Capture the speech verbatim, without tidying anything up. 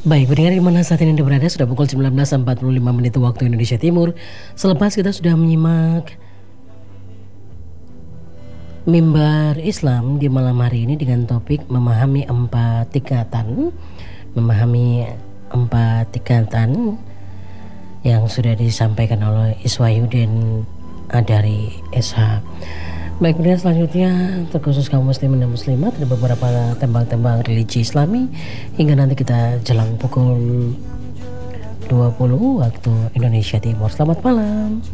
Baik, pendengar di mana saat ini Anda berada, sudah pukul sembilan belas empat puluh lima menit waktu Indonesia Timur. Selepas kita sudah menyimak Mimbar Islam di malam hari ini dengan topik memahami empat tingkatan, memahami empat tingkatan yang sudah disampaikan oleh Iswahyudin dari S H. Baik, kemudian selanjutnya terkhusus kaum muslimin dan muslimat ada beberapa tembang-tembang religi Islami hingga nanti kita jelang pukul dua puluh waktu Indonesia Timur. Selamat malam.